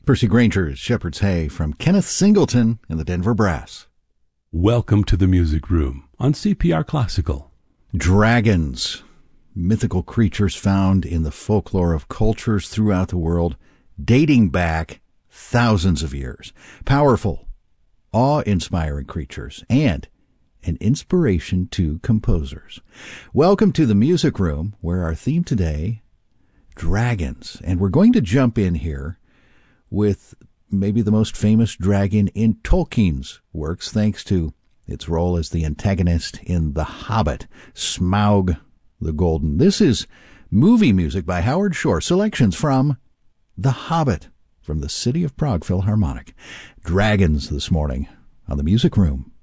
Percy Granger's Shepherd's Hay from Kenneth Singleton and the Denver Brass. Welcome to the Music Room on CPR Classical. Dragons, mythical creatures found in the folklore of cultures throughout the world, dating back thousands of years. Powerful, awe-inspiring creatures, and an inspiration to composers. Welcome to the Music Room, where our theme today, dragons. And we're going to jump in here with maybe the most famous dragon in Tolkien's works, thanks to its role as the antagonist in The Hobbit, Smaug the Golden. This is movie music by Howard Shore, selections from The Hobbit, from the City of Prague Philharmonic. Dragons this morning on the Music Room.